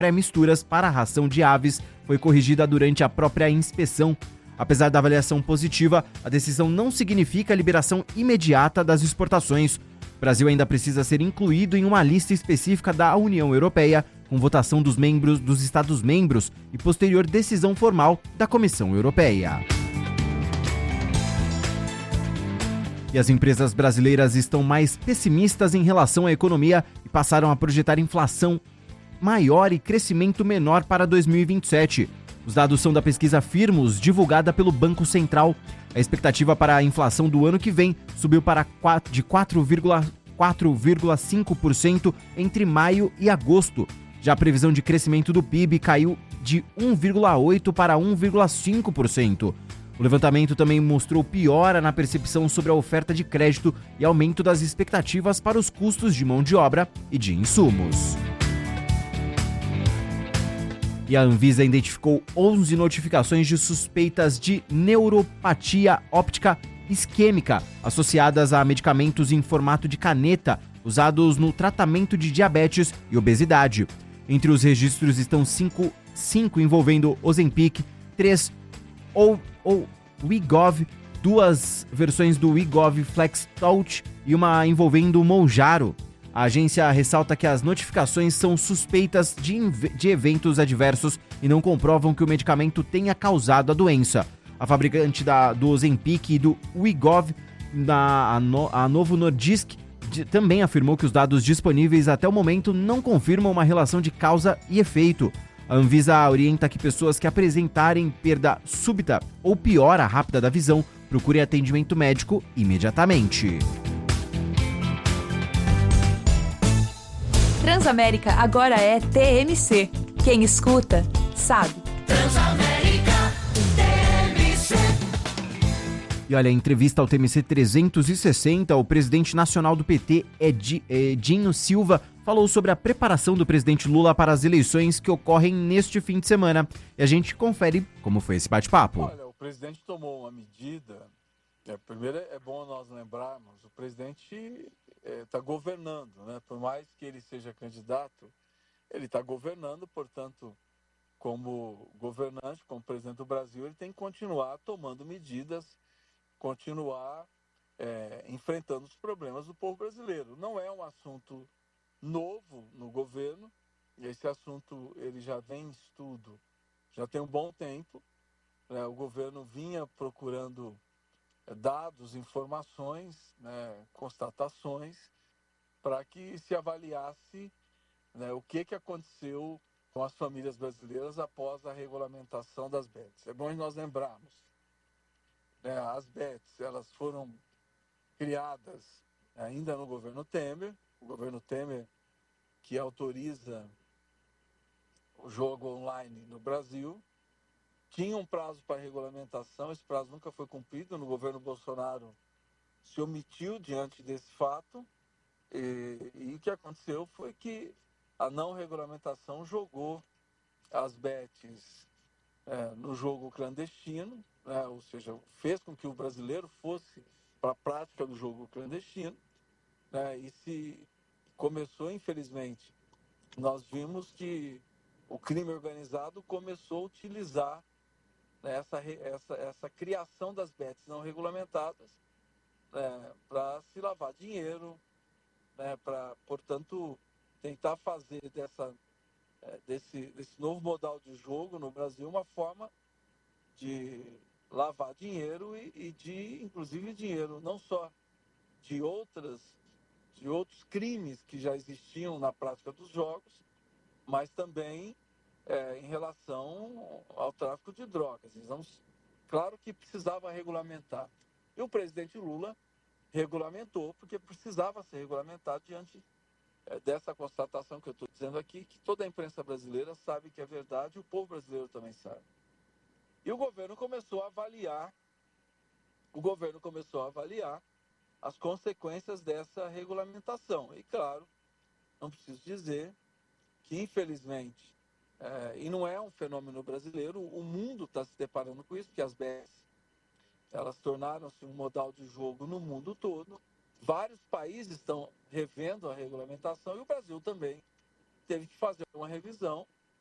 pré-misturas para a ração de aves foi corrigida durante a própria inspeção. Apesar da avaliação positiva, a decisão não significa a liberação imediata das exportações. O Brasil ainda precisa ser incluído em uma lista específica da União Europeia, com votação dos Estados-membros e posterior decisão formal da Comissão Europeia. E as empresas brasileiras estão mais pessimistas em relação à economia e passaram a projetar inflação maior e crescimento menor para 2027. Os dados são da pesquisa Firmus, divulgada pelo Banco Central. A expectativa para a inflação do ano que vem subiu para de 4,5% entre maio e agosto. Já a previsão de crescimento do PIB caiu de 1,8% para 1,5%. O levantamento também mostrou piora na percepção sobre a oferta de crédito e aumento das expectativas para os custos de mão de obra e de insumos. E a Anvisa identificou 11 notificações de suspeitas de neuropatia óptica isquêmica associadas a medicamentos em formato de caneta usados no tratamento de diabetes e obesidade. Entre os registros estão cinco envolvendo Ozempic, 3 ou Wegovy, 2 versões do Wegovy Flex Touch e uma envolvendo Mounjaro. A agência ressalta que as notificações são suspeitas de eventos adversos e não comprovam que o medicamento tenha causado a doença. A fabricante do Ozempic e do Wegovy, a Novo Nordisk, também afirmou que os dados disponíveis até o momento não confirmam uma relação de causa e efeito. A Anvisa orienta que pessoas que apresentarem perda súbita ou piora rápida da visão procurem atendimento médico imediatamente. Transamérica agora é TMC. Quem escuta, sabe. Transamérica TMC. E olha, em entrevista ao TMC 360, o presidente nacional do PT, Edinho Silva, falou sobre a preparação do presidente Lula para as eleições que ocorrem neste fim de semana. E a gente confere como foi esse bate-papo. Olha, o presidente tomou uma medida. Primeiro é bom nós lembrarmos, o presidente está governando, né? Por mais que ele seja candidato, ele está governando, portanto, como governante, como presidente do Brasil, ele tem que continuar tomando medidas, continuar enfrentando os problemas do povo brasileiro. Não é um assunto novo no governo, esse assunto ele já vem em estudo, já tem um bom tempo, né? O governo vinha procurando dados, informações, né, constatações, para que se avaliasse, né, o que aconteceu com as famílias brasileiras após a regulamentação das bets. É bom nós lembrarmos, né, as bets elas foram criadas ainda no governo Temer, o governo Temer que autoriza o jogo online no Brasil. Tinha um prazo para regulamentação, esse prazo nunca foi cumprido. No governo Bolsonaro se omitiu diante desse fato e o que aconteceu foi que a não regulamentação jogou as bets no jogo clandestino, né? Ou seja, fez com que o brasileiro fosse para a prática do jogo clandestino, né? E se começou, infelizmente, nós vimos que o crime organizado começou a utilizar essa criação das bets não regulamentadas, né, para se lavar dinheiro, né, para, portanto, tentar fazer desse novo modal de jogo no Brasil uma forma de lavar dinheiro e de, inclusive, dinheiro não só de outros crimes que já existiam na prática dos jogos, mas também em relação ao tráfico de drogas. Então, claro que precisava regulamentar. E o presidente Lula regulamentou, porque precisava ser regulamentado diante dessa constatação que eu estou dizendo aqui, que toda a imprensa brasileira sabe que é verdade e o povo brasileiro também sabe. E o governo começou a avaliar as consequências dessa regulamentação. E, claro, não preciso dizer que, infelizmente, e não é um fenômeno brasileiro, o mundo está se deparando com isso, porque as bets elas tornaram-se um modal de jogo no mundo todo. Vários países estão revendo a regulamentação e o Brasil também teve que fazer uma revisão